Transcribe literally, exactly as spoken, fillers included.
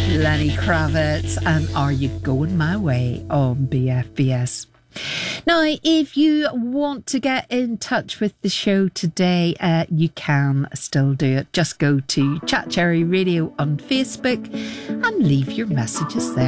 Lenny Kravitz and Are You Going My Way on B F B S. Now, if you want to get in touch with the show today, uh, you can still do it. Just go to Chat Cherry Radio on Facebook and leave your messages there.